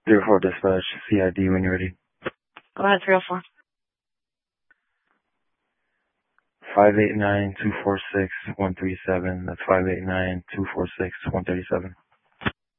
04 dispatch, CID when you're ready. Go ahead, 304. 589-246-137. That's 589-246-137.